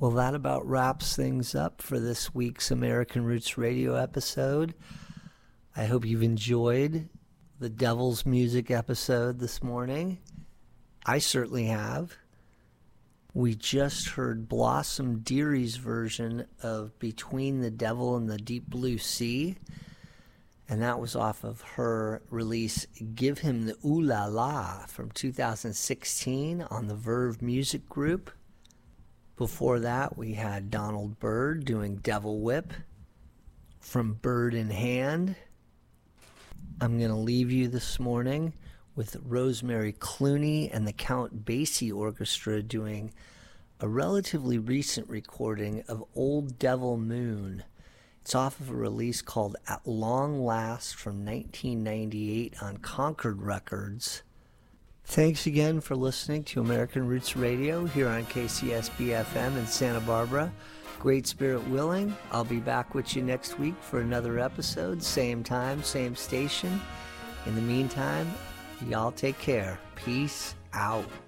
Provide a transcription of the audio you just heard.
Well, that about wraps things up for this week's American Roots Radio episode. I hope you've enjoyed the Devil's Music episode this morning. I certainly have. We just heard Blossom Deary's version of Between the Devil and the Deep Blue Sea, and that was off of her release Give Him the Ooh La La from 2016 on the Verve Music Group. Before that, we had Donald Byrd doing Devil Whip from Bird in Hand. I'm going to leave you this morning with Rosemary Clooney and the Count Basie Orchestra doing a relatively recent recording of Old Devil Moon. It's off of a release called At Long Last from 1998 on Concord Records. Thanks again for listening to American Roots Radio here on KCSB-FM in Santa Barbara. Great spirit willing, I'll be back with you next week for another episode, same time, same station. In the meantime, y'all take care. Peace out.